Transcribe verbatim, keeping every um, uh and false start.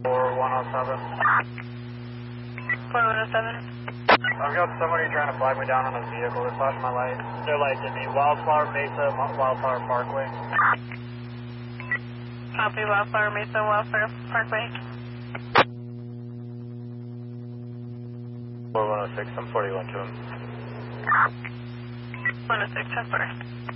four one oh seven. four one oh seven. I've got somebody trying to flag me down on a vehicle. They're flashing my light. Their lights at me. Wildflower Mesa, Wildflower Parkway. Copy, Wildflower Mesa, Wildflower Parkway. four one oh six, I'm forty-one to him. one oh six, ten four.